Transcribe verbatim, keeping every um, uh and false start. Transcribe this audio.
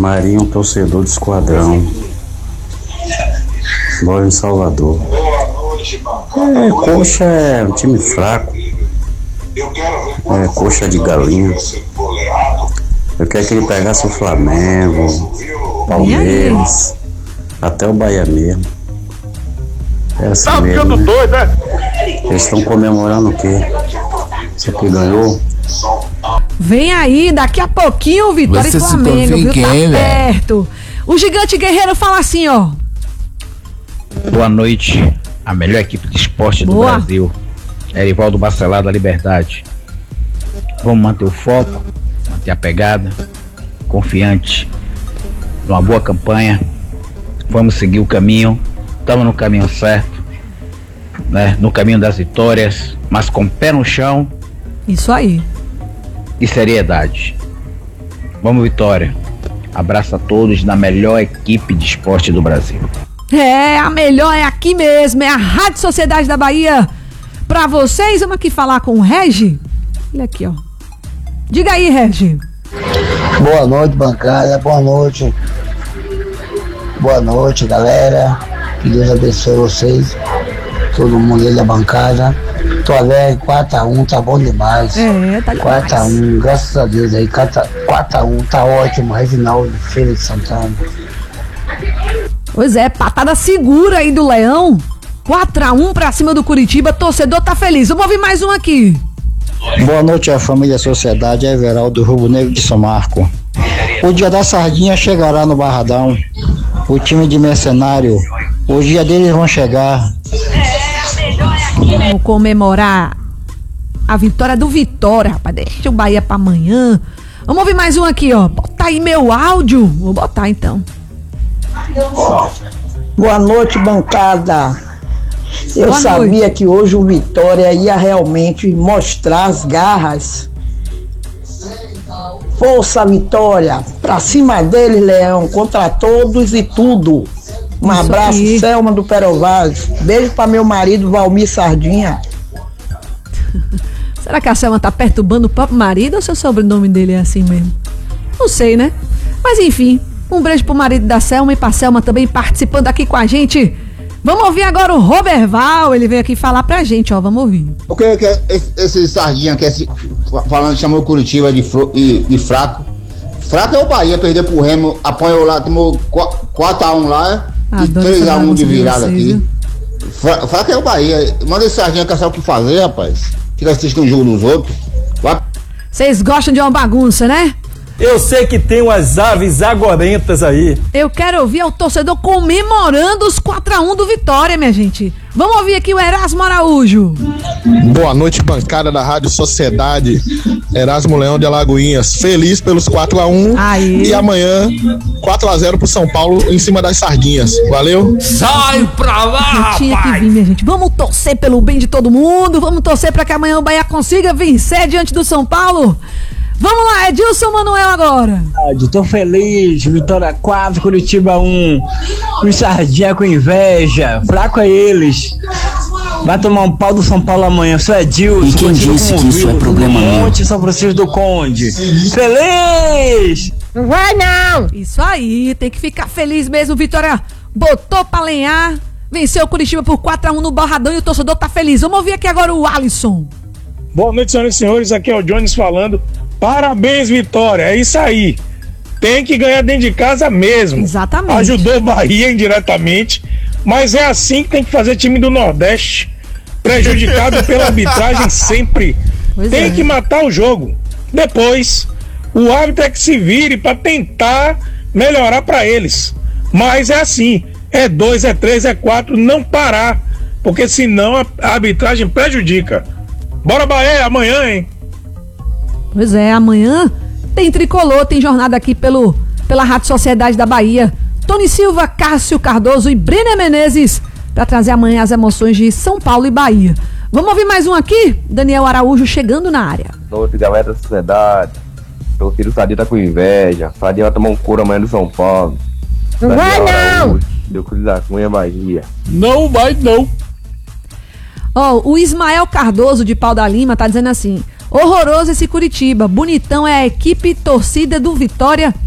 Marinho, torcedor do Esquadrão. Moro em Salvador. É, Coxa é um time fraco. É, Coxa de galinha. Eu quero que ele pegasse o Flamengo, Palmeiras, até o Bahia mesmo. É assim tá mesmo, ficando né? doido, né? Eles estão comemorando o quê? Você que ganhou? Vem aí, daqui a pouquinho o Vitória Você e Flamengo, viu? Tá quem, perto. O Gigante Guerreiro fala assim, ó. Boa noite, a melhor equipe de esporte do Boa. Brasil. Erivaldo Bacelar da Liberdade. Vamos manter o foco, manter a pegada, confiante, numa boa campanha. Vamos seguir o caminho, estamos no caminho certo, né? No caminho das vitórias, mas com pé no chão Isso aí. e seriedade. Vamos, Vitória. Abraço a todos da melhor equipe de esporte do Brasil. É, a melhor é aqui mesmo, é a Rádio Sociedade da Bahia. Pra vocês, vamos aqui falar com o Regi. Olha aqui, ó. Diga aí, Regi. Boa noite, bancada. Boa noite. Boa noite, galera. Que Deus abençoe vocês. Todo mundo aí da bancada. Tô alegre, quatro a um, tá bom demais. É, tá demais. quatro a um, graças a Deus aí. quatro a um, tá ótimo. Reginaldo, Feira de Santana. Pois é, patada segura aí do Leão. quatro a um pra cima do Curitiba. Torcedor tá feliz. Vamos ouvir mais um aqui. Boa noite à família Sociedade, Everaldo Rubro Negro de São Marco. O dia da sardinha chegará no Barradão. O time de mercenário, o dia deles vão chegar. Vamos comemorar a vitória do Vitória, rapaz. Deixa o Bahia pra amanhã. Vamos ouvir mais um aqui, ó. Bota aí meu áudio. Vou botar então. Boa noite, bancada. Eu Boa sabia noite. que hoje o Vitória ia realmente mostrar as garras. Força, Vitória. Pra cima deles, Leão. Contra todos e tudo. Um Isso abraço, aí. Selma do Perovaz. Beijo pra meu marido, Valmir Sardinha. Será que a Selma tá perturbando o próprio marido ou seu sobrenome dele é assim mesmo? Não sei, né? Mas enfim, um beijo pro marido da Selma e pra Selma também participando aqui com a gente. Vamos ouvir agora o Roberval, ele veio aqui falar pra gente, ó, vamos ouvir. O que que é esse, esse sardinha que é esse, falando, chamou o Curitiba de, fro, de, de fraco? Fraco é o Bahia, perdeu pro Remo, apanhou lá, tomou quatro a um lá e três a um de virada aqui. Fra, fraco é o Bahia, manda esse sardinha que sabe o que fazer, rapaz. Fica assistindo o jogo dos outros. Vocês gostam de uma bagunça, né? Eu sei que tem umas aves agorentas aí. Eu quero ouvir o torcedor comemorando os quatro a um do Vitória, minha gente. Vamos ouvir aqui o Erasmo Araújo. Boa noite, bancada da Rádio Sociedade. Erasmo Leão de Alagoinhas. Feliz pelos quatro a um. Aí. E amanhã, quatro a zero pro São Paulo em cima das sardinhas. Valeu? Sai pra lá, Não tinha que vir, minha gente. Vamos torcer pelo bem de todo mundo. Vamos torcer pra que amanhã o Bahia consiga vencer diante do São Paulo. Vamos lá, Edilson Manuel agora. Tô feliz, Vitória quatro, Curitiba um. Os sardinha com inveja, fraco é eles. Vai tomar um pau do São Paulo amanhã, sou Edilson. E quem disse que isso é problema meu? Monte São Francisco do Conde. Feliz! Não vai não! Isso aí, tem que ficar feliz mesmo. Vitória botou pra lenhar, venceu o Curitiba por quatro a um no Barradão e o torcedor tá feliz. Vamos ouvir aqui agora o Alisson. Boa noite, senhoras e senhores, aqui é o Jones falando. Parabéns, Vitória, é isso aí. Tem que ganhar dentro de casa mesmo. Exatamente. Ajudou Bahia indiretamente, mas é assim que tem que fazer time do Nordeste. Prejudicado pela arbitragem sempre. Pois tem é. que matar o jogo. Depois, o árbitro é que se vire para tentar melhorar para eles. Mas é assim, é dois, é três, é quatro, não parar, porque senão a a arbitragem prejudica. Bora Bahia, amanhã, hein? Pois é, amanhã tem tricolor, tem jornada aqui pelo, pela Rádio Sociedade da Bahia. Tony Silva, Cássio Cardoso e Brenner Menezes para trazer amanhã as emoções de São Paulo e Bahia. Vamos ouvir mais um aqui? Daniel Araújo chegando na área. Boa noite, galera da sociedade. Meu filho Sadia tá com inveja. Sadia vai tomar um couro amanhã do São Paulo. Não vai não! Deu Cruz da Cunha, Bahia. Não vai não. Ó, oh, o Ismael Cardoso de Pau da Lima tá dizendo assim: horroroso esse Curitiba, bonitão é a equipe torcida do Vitória,